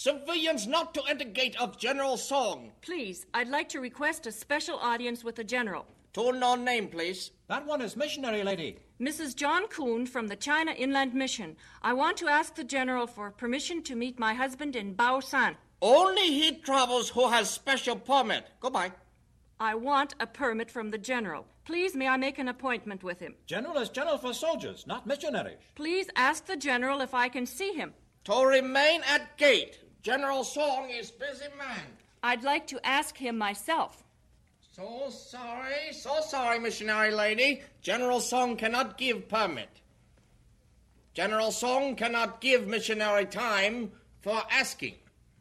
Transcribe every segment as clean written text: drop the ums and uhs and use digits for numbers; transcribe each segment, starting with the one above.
Civilians not to enter gate of General Song. Please, I'd like to request a special audience with the General. To unknown name, please. That one is missionary lady. Mrs. John Kuhn from the China Inland Mission. I want to ask the General for permission to meet my husband in Baosan. Only he travels who has special permit. Goodbye. I want a permit from the General. Please, may I make an appointment with him? General is general for soldiers, not missionaries. Please ask the General if I can see him. To remain at gate. General Song is busy man. I'd like to ask him myself. So sorry, missionary lady. General Song cannot give permit. General Song cannot give missionary time for asking.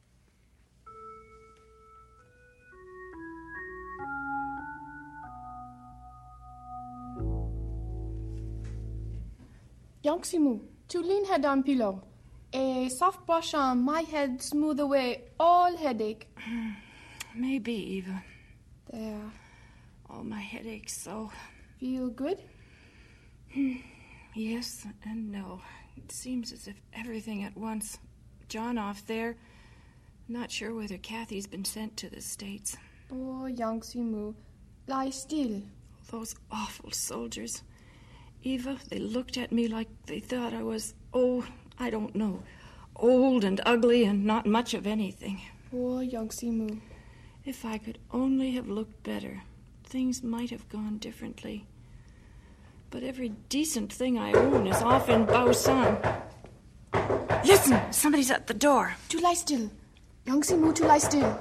Youngsimu, to lean head on pillow. A soft brush on my head, smooth away all headache. Maybe, Eva. There. Oh, my headache's so... Feel good? Yes and no. It seems as if everything at once. John off there. Not sure whether Kathy's been sent to the States. Oh, Youngsimu, lie still. Those awful soldiers. Eva, they looked at me like they thought I was, I don't know, old and ugly and not much of anything. Poor Youngsimu. If I could only have looked better, things might have gone differently. But every decent thing I own is off in Baosan. Listen, somebody's at the door. To lie still. Youngsimu, to lie still.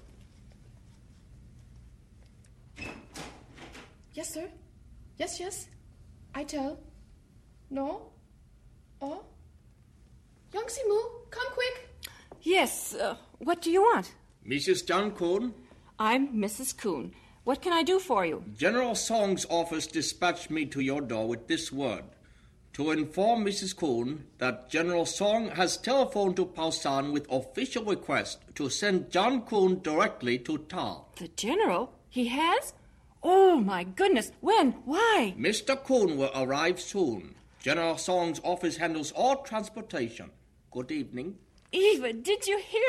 Yes, sir. Yes. I tell. No? Oh? Youngsimu, come quick. Yes, what do you want? Mrs. John Kuhn? I'm Mrs. Kuhn. What can I do for you? General Song's office dispatched me to your door with this word. To inform Mrs. Kuhn that General Song has telephoned to Baosan with official request to send John Kuhn directly to Tal. The General? He has? Oh, my goodness. When? Why? Mr. Kuhn will arrive soon. General Song's office handles all transportation. Good evening. Eva, did you hear